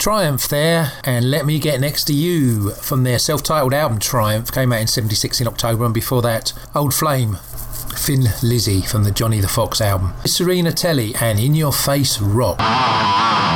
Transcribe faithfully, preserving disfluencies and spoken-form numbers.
Triumph there, and Let Me Get Next to You from their self-titled album Triumph, came out in seventy-six in October, and before that, Old Flame, Thin Lizzy from the Johnny the Fox album. Serena Telly and In Your Face Rock.